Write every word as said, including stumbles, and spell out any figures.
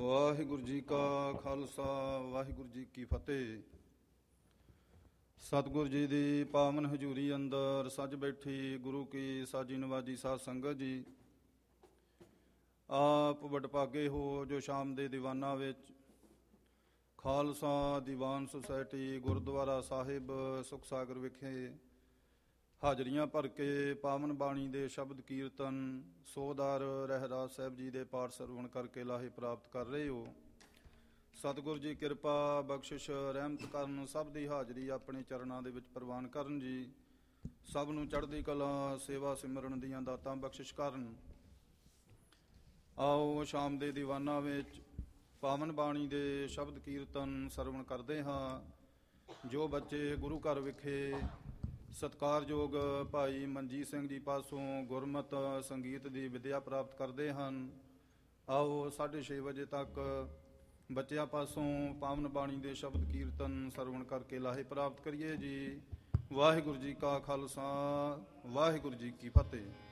ਵਾਹਿਗੁਰੂ ਜੀ ਕਾ ਖਾਲਸਾ ਵਾਹਿਗੁਰੂ ਜੀ ਕੀ ਫਤਿਹ। ਸਤਿਗੁਰੂ ਜੀ ਦੀ ਪਾਵਨ ਹਜ਼ੂਰੀ ਅੰਦਰ ਸੱਜ ਬੈਠੀ ਗੁਰੂ ਕੀ ਸਾਜੀ ਨਵਾਜੀ ਸਾਧ ਸੰਗਤ ਜੀ, ਆਪ ਵਡਭਾਗੇ ਹੋ ਜੋ ਸ਼ਾਮ ਦੇ ਦੀਵਾਨਾਂ ਵਿੱਚ ਖਾਲਸਾ ਦੀਵਾਨ ਸੁਸਾਇਟੀ ਗੁਰਦੁਆਰਾ ਸਾਹਿਬ ਸੁਖ ਸਾਗਰ ਵਿਖੇ ਹਾਜ਼ਰੀਆਂ ਭਰ ਕੇ ਪਾਵਨ ਬਾਣੀ ਦੇ ਸ਼ਬਦ ਕੀਰਤਨ ਸੋਦਾਰ ਰਹਿਰਾਸ ਸਾਹਿਬ ਜੀ ਦੇ ਪਾਠ ਸਰਵਣ ਕਰਕੇ ਲਾਹੇ ਪ੍ਰਾਪਤ ਕਰ ਰਹੇ ਹੋ। ਸਤਿਗੁਰੂ ਜੀ ਕਿਰਪਾ ਬਖਸ਼ਿਸ਼ ਰਹਿਮਤ ਕਰਨ, ਸਭ ਦੀ ਹਾਜ਼ਰੀ ਆਪਣੇ ਚਰਨਾਂ ਦੇ ਵਿੱਚ ਪ੍ਰਵਾਨ ਕਰਨ ਜੀ। ਸਭ ਨੂੰ ਚੜ੍ਹਦੀ ਕਲਾ ਸੇਵਾ ਸਿਮਰਨ ਦੀਆਂ ਦਾਤਾਂ ਬਖਸ਼ਿਸ਼ ਕਰਨ। ਆਓ ਸ਼ਾਮ ਦੇ ਦੀਵਾਨਾਂ ਵਿੱਚ ਪਾਵਨ ਬਾਣੀ ਦੇ ਸ਼ਬਦ ਕੀਰਤਨ ਸਰਵਣ ਕਰਦੇ ਹਾਂ। ਜੋ ਬੱਚੇ ਗੁਰੂ ਘਰ ਵਿਖੇ ਸਤਿਕਾਰਯੋਗ ਭਾਈ ਮਨਜੀਤ ਸਿੰਘ ਜੀ ਪਾਸੋਂ ਗੁਰਮਤ ਸੰਗੀਤ ਦੀ ਵਿੱਦਿਆ ਪ੍ਰਾਪਤ ਕਰਦੇ ਹਨ, ਆਓ ਸਾਢੇ ਛੇ ਵਜੇ ਤੱਕ ਬੱਚਿਆਂ ਪਾਸੋਂ ਪਾਵਨ ਬਾਣੀ ਦੇ ਸ਼ਬਦ ਕੀਰਤਨ ਸਰਵਣ ਕਰਕੇ ਲਾਹੇ ਪ੍ਰਾਪਤ ਕਰੀਏ ਜੀ। ਵਾਹਿਗੁਰੂ ਜੀ ਕਾ ਖਾਲਸਾ ਵਾਹਿਗੁਰੂ ਜੀ ਕੀ ਫਤਿਹ।